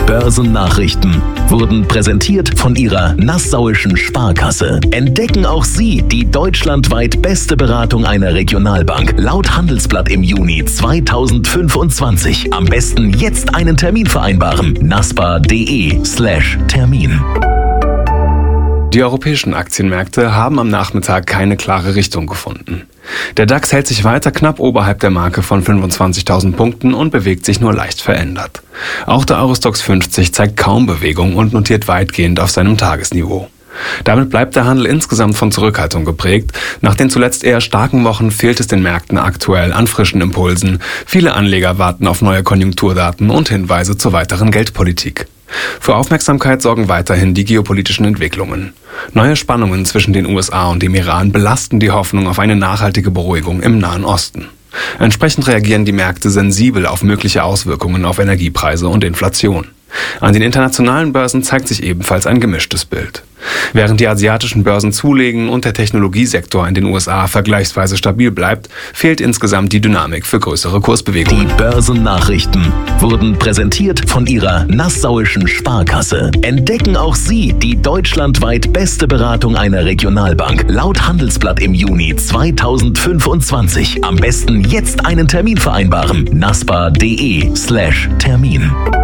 Börsennachrichten wurden präsentiert von Ihrer Nassauischen Sparkasse. Entdecken auch Sie die deutschlandweit beste Beratung einer Regionalbank. Laut Handelsblatt im Juni 2025. Am besten jetzt einen Termin vereinbaren. naspa.de/Termin. Die europäischen Aktienmärkte haben am Nachmittag keine klare Richtung gefunden. Der DAX hält sich weiter knapp oberhalb der Marke von 25.000 Punkten und bewegt sich nur leicht verändert. Auch der Eurostoxx 50 zeigt kaum Bewegung und notiert weitgehend auf seinem Tagesniveau. Damit bleibt der Handel insgesamt von Zurückhaltung geprägt. Nach den zuletzt eher starken Wochen fehlt es den Märkten aktuell an frischen Impulsen. Viele Anleger warten auf neue Konjunkturdaten und Hinweise zur weiteren Geldpolitik. Für Aufmerksamkeit sorgen weiterhin die geopolitischen Entwicklungen. Neue Spannungen zwischen den USA und dem Iran belasten die Hoffnung auf eine nachhaltige Beruhigung im Nahen Osten. Entsprechend reagieren die Märkte sensibel auf mögliche Auswirkungen auf Energiepreise und Inflation. An den internationalen Börsen zeigt sich ebenfalls ein gemischtes Bild. Während die asiatischen Börsen zulegen und der Technologiesektor in den USA vergleichsweise stabil bleibt, fehlt insgesamt die Dynamik für größere Kursbewegungen. Die Börsennachrichten wurden präsentiert von Ihrer Nassauischen Sparkasse. Entdecken auch Sie die deutschlandweit beste Beratung einer Regionalbank. Laut Handelsblatt im Juni 2025. Am besten jetzt einen Termin vereinbaren. naspa.de/Termin.